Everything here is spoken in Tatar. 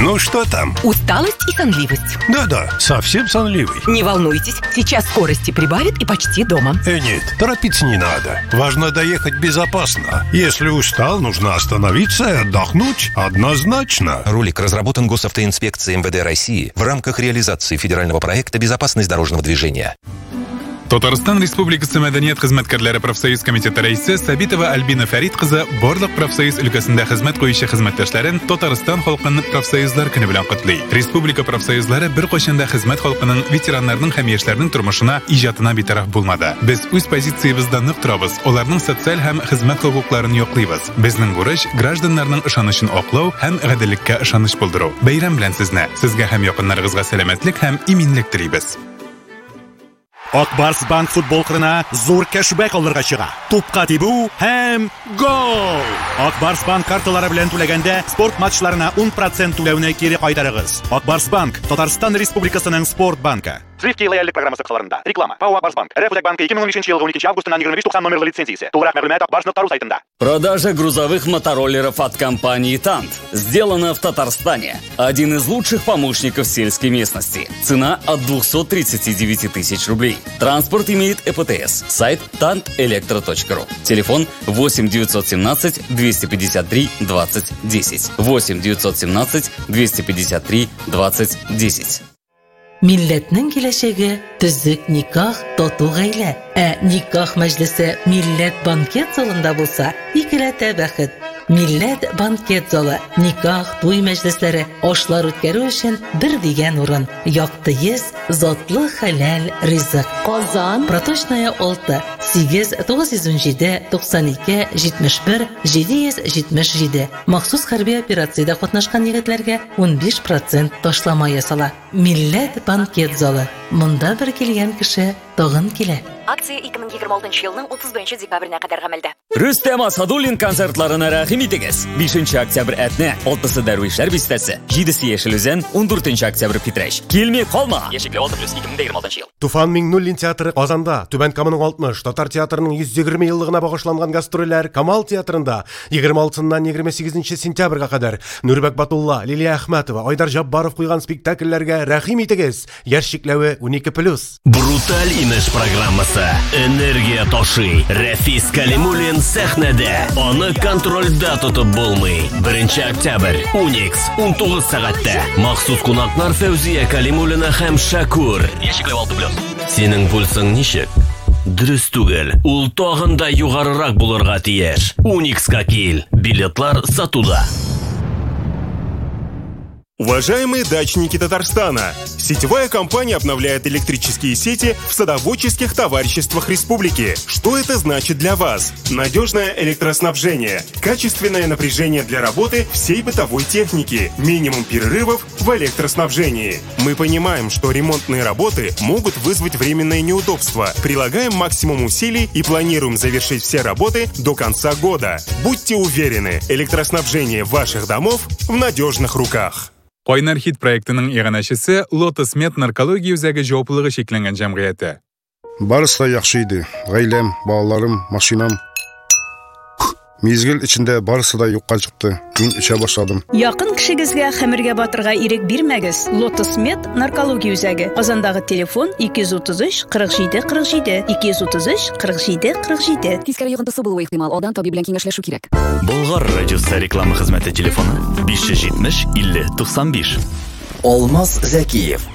Ну что там? Усталость и сонливость. Да-да, совсем сонливый. Не волнуйтесь, сейчас скорости прибавит и почти дома. Нет, торопиться не надо. Важно доехать безопасно. Если устал, нужно остановиться и отдохнуть. Однозначно. Ролик разработан Госавтоинспекцией МВД России в рамках реализации федерального проекта «Безопасность дорожного движения». Татарстан Республикасы Мәдәният хезмәткәрләре профсоюз комитеты рәисе Сабитова Альбина Фәрит кызы барлык профсоюз өлкәсендә хезмәт куючы хезмәттәшләрен Татарстан халкын профсоюзлар көне белән котлый. Республика профсоюзлары беркайчан да хезмәт халкының, ветераннарның һәм яшьләрнең тормышына, иҗатына битараф булмады. Без үз позициябызда нык торабыз, аларның социаль һәм хезмәт хокукларын яклыйбыз. Безнең бурыч гражданнарның ышанычын аклау һәм гаделлеккә ышаныч булдыру. Бәйрәм белән сезне, сезгә һәм якыннарыгызга сәламәтлек һәм иминлек телибез. Акбарс банк футбол кырына зур кэшбэк алырга чыга. Тупка тибү һәм гол! Акбарс банк карталары белән түләгәндә спорт матчларына 10% түләүне кире кайтарыгыз. Акбарс банк Татарстан Республикасының спорт банкы. Сливки лояльлек программасы кысаларында. Реклама. ПАО Акбарс банк. РФ банкы 2013 елгы 12 августыннан 25-90 номерлы лицензиясе. Толыграк мәгълүмат akbars.ru сайтында. Продажа грузовых мотороллеров от компании «Тант» сделана в Татарстане. Один из лучших помощников сельской местности. Цена от 239 тысяч рублей. Транспорт имеет ЭПТС. Сайт tantelektro.ru. Телефон 8 917 253 20 10. 8 917 253 20 10. Милләтнең киләчәге төзек никах, тату гаилә. Никах мәҗлесе милләт банкет залында булса, икеләтә бәхет. Милләт банкет залы, никах, туй мәҗлесләре, ашлар үткәрү өчен бер дигән урын. Якты йөз, затлы хәләл ризык. Казан, Проточная 6, 8 917 92 71 777. Махсус хәрби операциядә катнашкан егетләргә 15% ташлама ясала. Милләт банкет залы. Монда бер килгән кеше тагын килә. Акция 2026 елның 31 декабренә кадәр гамәлдә. Рөстәм Асадуллин концертларына рәхим итегез. 5 октябрь Әтнә, 6 Дәрвишләр бистәсе, 7 Яшел Үзән, 14 октябрь Питрәч. Килми калма. Яшекле 6+2026 ел. Туфан Миңнуллин театры Казанда, Түбән Каманың 60, Татар театрының 120 еллыгына багышланган гастрольләр Камал театрында 26-ннан 28 сентябрьгә кадәр Нурбек Батулла, Лилия Әхмәтова, Айдар Жаббаров куйган спектакльләргә рәхим итегез. Яшь чикләве 12+. Бруталь имеш программасы. Энергия ташый. Рәфис Калимуллин сәхнәдә. Аны контрольдә тотып булмый. 1 октябрь. Уникс. 19 сәгатьтә. Махсус кунаклар Фәүзия Калимуллина һәм Шакур. Яшекле 6+. Синең пульсың ничек? Дөрес түгел. Ул тагын да югарырак булырга тиеш. Уникска кил. Билетлар сатуда. Уважаемые дачники Татарстана, сетевая компания обновляет электрические сети в садоводческих товариществах республики. Что это значит для вас? Надежное электроснабжение, качественное напряжение для работы всей бытовой техники, минимум перерывов в электроснабжении. Мы понимаем, что ремонтные работы могут вызвать временное неудобство. Прилагаем максимум усилий и планируем завершить все работы до конца года. Будьте уверены, электроснабжение ваших домов в надежных руках. Кайнар хит проектының иганәчесе Lotus Med наркология үзәге җаваплылыгы шикләнгән җәмгыяте. Барысы да яхшы иде. Гаиләм, балаларым, машинам. Мизгел içinde барысы да юкка чыкты. Мин эчә башладым. Якын кешегезгә хәмергә батырга ирек бирмәгез. Lotus Med наркология үзәге. Казандагы телефон 233 47 47 233 47 47. Тискәре йогынтысы булуы ихтимал. Алдан табиб белән киңәшләшү кирәк. Болгар радиосы реклама хезмәте телефоны 570 50 95. Алмаз Зәкиев